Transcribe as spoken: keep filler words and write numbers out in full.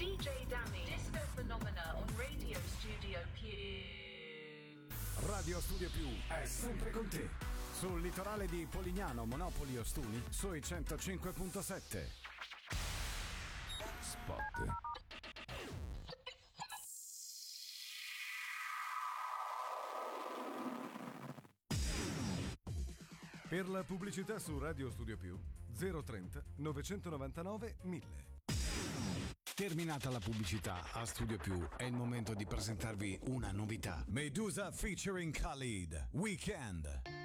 D J Danny, Disco Phenomena on Radio Studio Più. Radio Studio Più è sempre con te. Sul litorale di Polignano, Monopoli, Ostuni, sui centocinque virgola sette. Spot. Per la pubblicità su Radio Studio Più zero trenta novecentonovantanove mille. Terminata la pubblicità a Studio Più, è il momento di presentarvi una novità. Medusa featuring Khalid, Weekend.